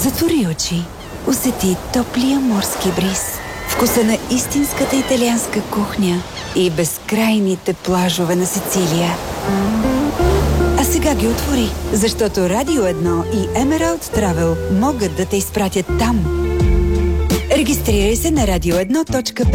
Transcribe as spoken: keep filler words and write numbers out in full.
Затвори очи. Усети топлия морски бриз, вкуса на истинската италианска кухня и безкрайните плажове на Сицилия. А сега ги отвори, защото Радио едно и Emerald Travel могат да те изпратят там. Регистрирай се на радио едно точка бе